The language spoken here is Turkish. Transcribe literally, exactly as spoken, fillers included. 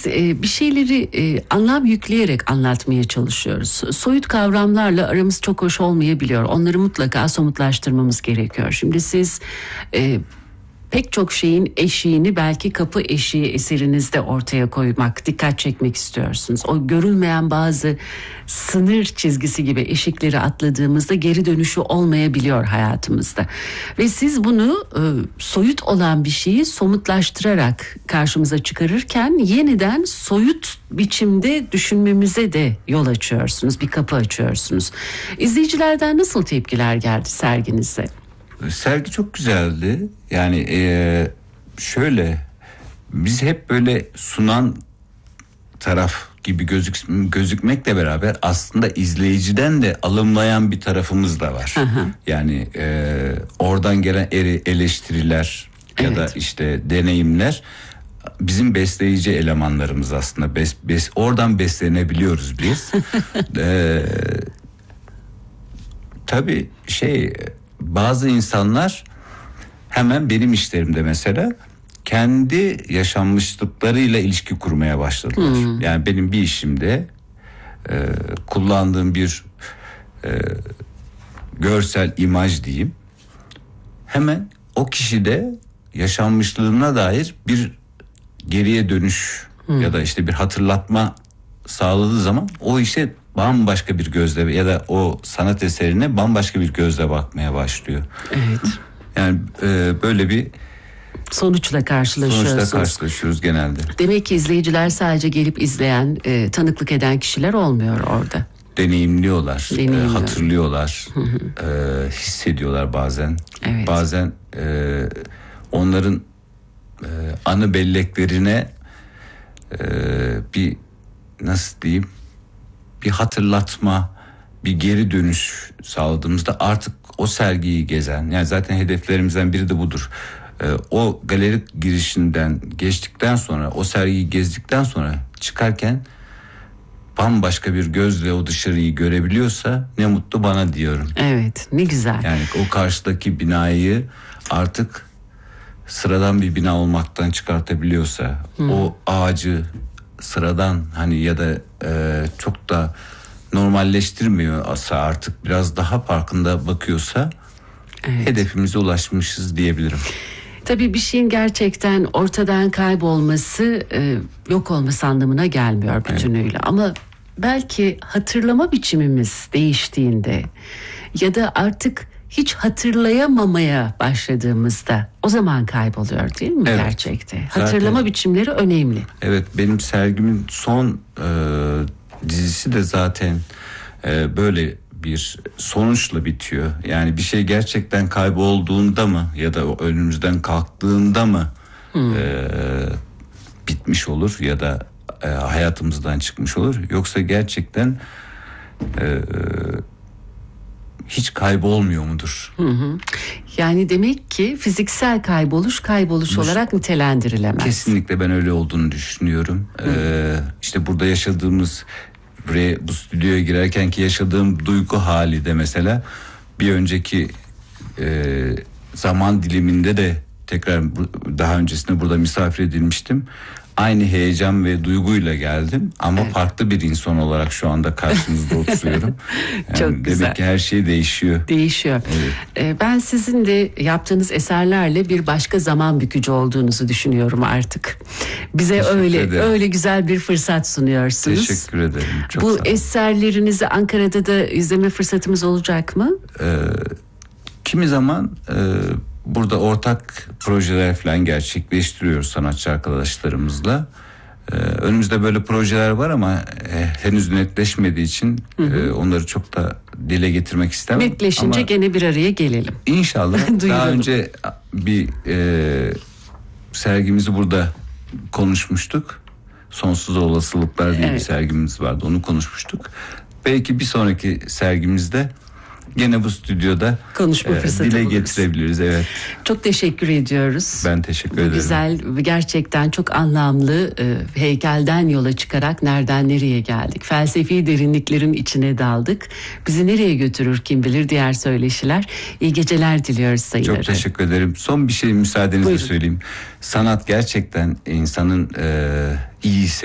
biz e, bir şeyleri e, anlam yükleyerek anlatmaya çalışıyoruz. Soyut kavramlarla aramız çok hoş olmayabiliyor. Onları mutlaka somutlaştırmamız gerekiyor. Şimdi siz e, pek çok şeyin eşiğini belki Kapı Eşiği eserinizde ortaya koymak, dikkat çekmek istiyorsunuz. O görülmeyen bazı sınır çizgisi gibi eşikleri atladığımızda geri dönüşü olmayabiliyor hayatımızda. Ve siz bunu e, soyut olan bir şeyi somutlaştırarak karşımıza çıkarırken yeniden soyut biçimde düşünmemize de yol açıyorsunuz, bir kapı açıyorsunuz. İzleyicilerden nasıl tepkiler geldi serginize? Sergi çok güzeldi. Yani e, şöyle, biz hep böyle sunan taraf gibi gözük, gözükmekle beraber aslında izleyiciden de alımlayan bir tarafımız da var. Hı hı. Yani e, oradan gelen eleştiriler ya evet. da işte deneyimler bizim besleyici elemanlarımız aslında. Bes, bes, oradan beslenebiliyoruz biz. e, tabii şey... Bazı insanlar hemen benim işlerimde mesela kendi yaşanmışlıklarıyla ilişki kurmaya başladılar. Hmm. Yani benim bir işimde e, kullandığım bir e, görsel imaj diyeyim, hemen o kişide yaşanmışlığına dair bir geriye dönüş hmm. ya da işte bir hatırlatma sağladığı zaman o işe bambaşka bir gözle ya da o sanat eserine bambaşka bir gözle bakmaya başlıyor. Evet. Yani e, böyle bir sonuçla karşılaşıyorsunuz. Sonuçla karşılaşıyoruz genelde. Demek ki izleyiciler sadece gelip izleyen, e, tanıklık eden kişiler olmuyor orada. Deneyimliyorlar, Deneyimliyor. e, hatırlıyorlar, hı hı. E, hissediyorlar bazen. Evet. Bazen e, onların e, anı belleklerine e, bir nasıl diyeyim? Bir hatırlatma, bir geri dönüş sağladığımızda artık o sergiyi gezen, yani zaten hedeflerimizden biri de budur. Ee, o galeri girişinden geçtikten sonra, o sergiyi gezdikten sonra çıkarken bambaşka bir gözle o dışarıyı görebiliyorsa ne mutlu bana diyorum. Evet, ne güzel. Yani o karşıdaki binayı artık sıradan bir bina olmaktan çıkartabiliyorsa, hmm. o ağacı sıradan hani ya da e, çok da normalleştirmiyorsa, artık biraz daha farkında bakıyorsa evet. hedefimize ulaşmışız diyebilirim. Tabii bir şeyin gerçekten ortadan kaybolması e, yok olması anlamına gelmiyor bütünüyle. Evet. Ama belki hatırlama biçimimiz değiştiğinde ya da artık hiç hatırlayamamaya başladığımızda o zaman kayboluyor değil mi evet. gerçekte? Hatırlama zaten, biçimleri önemli. Evet, benim sergimin son e, dizisi de zaten e, böyle bir sonuçla bitiyor. Yani bir şey gerçekten kaybolduğunda mı ya da önümüzden kalktığında mı hmm. e, bitmiş olur ya da e, hayatımızdan çıkmış olur, yoksa gerçekten e, hiç kaybolmuyor mudur? Hı hı. Yani demek ki fiziksel kayboluş kayboluş Bu, olarak nitelendirilemez. Kesinlikle ben öyle olduğunu düşünüyorum. Ee, işte burada yaşadığımız, buraya, bu stüdyoya girerken ki yaşadığım duygu hali de mesela bir önceki e, zaman diliminde de tekrar daha öncesinde burada misafir edilmiştim. Aynı heyecan ve duyguyla geldim ama evet. farklı bir insan olarak şu anda karşınızda oturuyorum. Yani çok güzel. Demek ki her şey değişiyor. Değişiyor. Evet. Ee, ben sizin de yaptığınız eserlerle bir başka zaman bükücü olduğunuzu düşünüyorum artık. Bize Teşekkür öyle ederim. öyle güzel bir fırsat sunuyorsunuz. Teşekkür ederim. Çok Bu eserlerinizi Ankara'da da izleme fırsatımız olacak mı? Ee, kimi zaman e, burada ortak projeler falan gerçekleştiriyoruz sanatçı arkadaşlarımızla. Ee, önümüzde böyle projeler var ama e, henüz netleşmediği için hı hı. E, onları çok da dile getirmek istemem. Netleşince ama gene bir araya gelelim. İnşallah. Daha önce bir e, sergimizi burada konuşmuştuk. Sonsuz Olasılıklar diye evet. bir sergimiz vardı. Onu konuşmuştuk. Belki bir sonraki sergimizde gene bu stüdyoda konuşma e, fırsatı dile buluruz. getirebiliriz. Evet. Çok teşekkür ediyoruz. Ben teşekkür bu ederim. Güzel, gerçekten çok anlamlı e, heykelden yola çıkarak nereden nereye geldik? Felsefi derinliklerin içine daldık. Bizi nereye götürür kim bilir diğer söyleşiler. İyi geceler diliyoruz Sayın Çok Arı. teşekkür ederim. Son bir şey müsaadenizle Buyurun. söyleyeyim. Sanat gerçekten insanın e, iyi